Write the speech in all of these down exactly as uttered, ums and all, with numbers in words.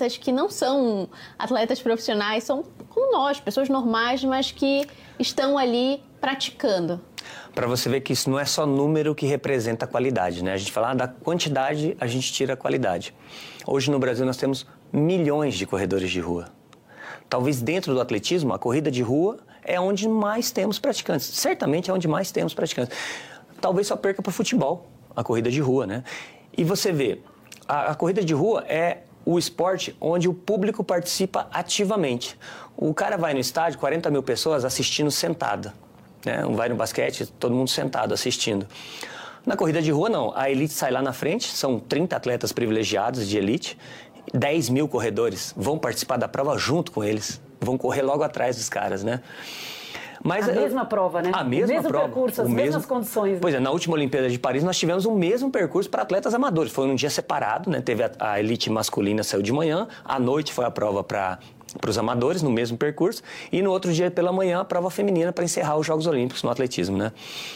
atletas que não são atletas profissionais, são como nós, pessoas normais, mas que estão ali praticando. Para você ver que isso não é só número que representa a qualidade, né? A gente fala ah, da quantidade, a gente tira a qualidade. Hoje no Brasil nós temos milhões de corredores de rua. Talvez dentro do atletismo, a corrida de rua é onde mais temos praticantes. Certamente é onde mais temos praticantes. Talvez só perca para o futebol, a corrida de rua, né? E você vê, a, a corrida de rua é o esporte onde o público participa ativamente. O cara vai no estádio, quarenta mil pessoas assistindo sentada. Né? Vai no basquete, todo mundo sentado assistindo. Na corrida de rua, não. A elite sai lá na frente, são trinta atletas privilegiados de elite, dez mil corredores vão participar da prova junto com eles, vão correr logo atrás dos caras, né? Mas a eu, mesma prova, né? A mesma o mesmo prova. percurso, as o mesmas mesmo, condições. Né? Pois é, na última Olimpíada de Paris nós tivemos o mesmo percurso para atletas amadores. Foi num dia separado, né? Teve a, a elite masculina, saiu de manhã, à noite foi a prova para para os amadores, no mesmo percurso, e no outro dia pela manhã a prova feminina para encerrar os Jogos Olímpicos no atletismo, né?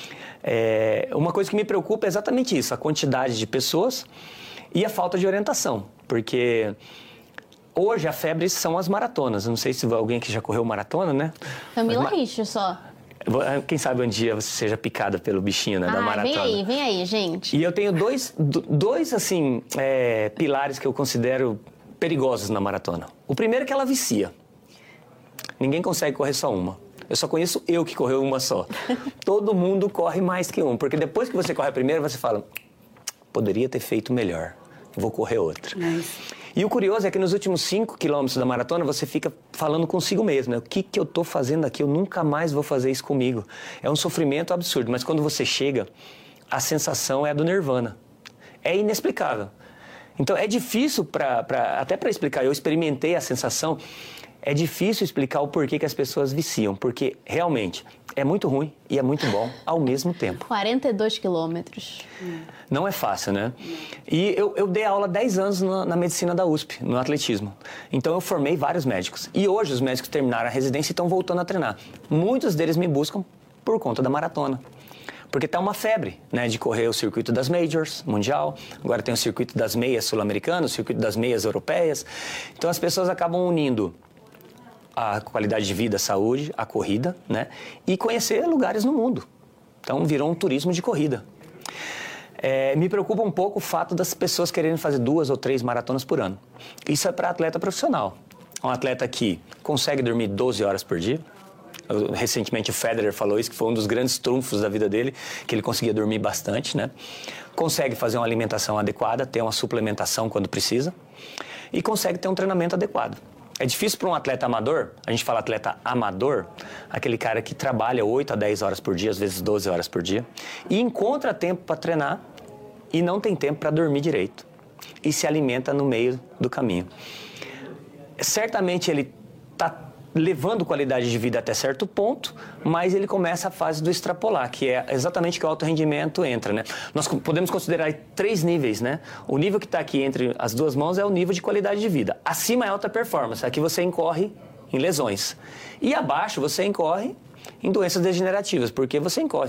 É, uma coisa que me preocupa é exatamente isso, a quantidade de pessoas e a falta de orientação, porque hoje a febre são as maratonas. Eu não sei se alguém aqui já correu maratona, né? Camila Richo só. Quem sabe um dia você seja picada pelo bichinho, né, ah, da maratona. Vem aí, vem aí, gente. E eu tenho dois, dois assim, é, pilares que eu considero perigosos na maratona. O primeiro é que ela vicia. Ninguém consegue correr só uma. Eu só conheço eu que correu uma só. Todo mundo corre mais que um, porque depois que você corre a primeira, você fala, poderia ter feito melhor, vou correr outra. Nice. E o curioso é que nos últimos cinco quilômetros da maratona, você fica falando consigo mesmo, né? O que, que eu tô fazendo aqui? Eu nunca mais vou fazer isso comigo. É um sofrimento absurdo, mas quando você chega, a sensação é a do nirvana. É inexplicável. Então, é difícil, pra, pra, até para explicar, eu experimentei a sensação, é difícil explicar o porquê que as pessoas viciam, porque realmente é muito ruim e é muito bom ao mesmo tempo. quarenta e dois quilômetros. Não é fácil, né? E eu, eu dei aula dez anos na, na medicina da U S P, no atletismo. Então, eu formei vários médicos. E hoje os médicos terminaram a residência e estão voltando a treinar. Muitos deles me buscam por conta da maratona. Porque está uma febre, né, de correr o circuito das majors, mundial, agora tem o circuito das meias sul-americanas, o circuito das meias europeias. Então as pessoas acabam unindo a qualidade de vida, a saúde, a corrida, né, e conhecer lugares no mundo. Então virou um turismo de corrida. É, me preocupa um pouco o fato das pessoas quererem fazer duas ou três maratonas por ano. Isso é para atleta profissional. Um atleta que consegue dormir doze horas por dia. Recentemente o Federer falou isso, que foi um dos grandes trunfos da vida dele, que ele conseguia dormir bastante, né? Consegue fazer uma alimentação adequada, ter uma suplementação quando precisa e consegue ter um treinamento adequado. É difícil para um atleta amador, a gente fala atleta amador, aquele cara que trabalha oito a dez horas por dia, às vezes doze horas por dia, e encontra tempo para treinar e não tem tempo para dormir direito e se alimenta no meio do caminho. Certamente ele está levando qualidade de vida até certo ponto, mas ele começa a fase do extrapolar, que é exatamente que o alto rendimento entra, né? Nós podemos considerar três níveis, né? O nível que está aqui entre as duas mãos é o nível de qualidade de vida. Acima é alta performance, aqui você incorre em lesões. E abaixo você incorre em doenças degenerativas, porque você incorre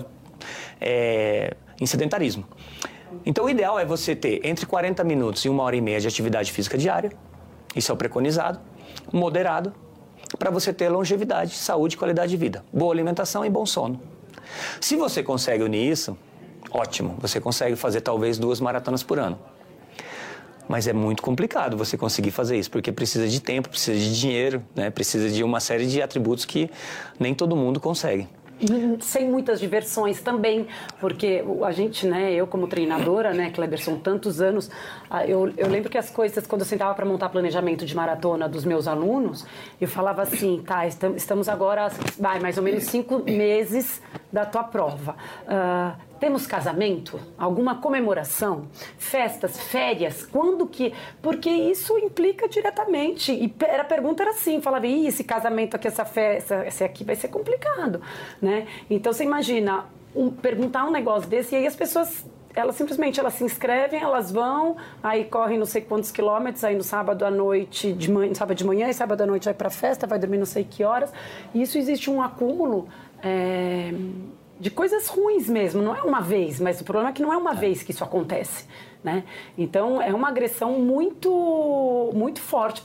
é, em sedentarismo. Então o ideal é você ter entre quarenta minutos e uma hora e meia de atividade física diária, isso é o preconizado, moderado, para você ter longevidade, saúde, qualidade de vida, boa alimentação e bom sono. Se você consegue unir isso, ótimo, você consegue fazer talvez duas maratonas por ano. Mas é muito complicado você conseguir fazer isso, porque precisa de tempo, precisa de dinheiro, né? Precisa de uma série de atributos que nem todo mundo consegue. E sem muitas diversões também, porque a gente, né, eu como treinadora, né, Kleber, são tantos anos, eu, eu lembro que as coisas, quando eu sentava para montar planejamento de maratona dos meus alunos, eu falava assim, tá, estamos agora, vai, mais ou menos cinco meses da tua prova. Uh, Temos casamento? Alguma comemoração? Festas? Férias? Quando que... Porque isso implica diretamente. E a pergunta era assim, falava, ih, esse casamento aqui, essa festa, esse aqui vai ser complicado, né? Então, você imagina, um, perguntar um negócio desse, e aí as pessoas, elas simplesmente, elas se inscrevem, elas vão, aí correm não sei quantos quilômetros, aí no sábado à noite, de manhã, sábado de manhã, e sábado à noite vai pra festa, vai dormir não sei que horas. E isso existe um acúmulo... É... de coisas ruins mesmo, não é uma vez, mas o problema é que não é uma vez que isso acontece, né? Então, é uma agressão muito, muito forte